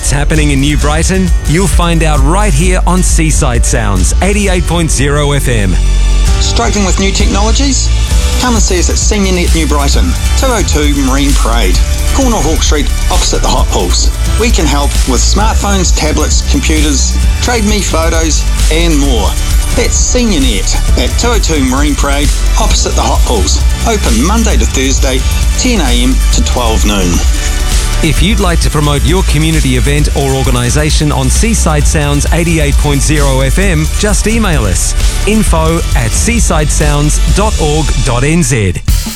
what's happening in New Brighton? You'll find out right here on Seaside Sounds 88.0 FM. Struggling with new technologies? Come and see us at SeniorNet New Brighton, 202 Marine Parade, corner Hawke Street, opposite the Hot Pools. We can help with smartphones, tablets, computers, trade me photos and more. That's SeniorNet at 202 Marine Parade, opposite the Hot Pools. Open Monday to Thursday, 10 a.m. to 12 noon. If you'd like to promote your community event or organisation on Seaside Sounds 88.0 FM, just email us info@seasidesounds.org.nz.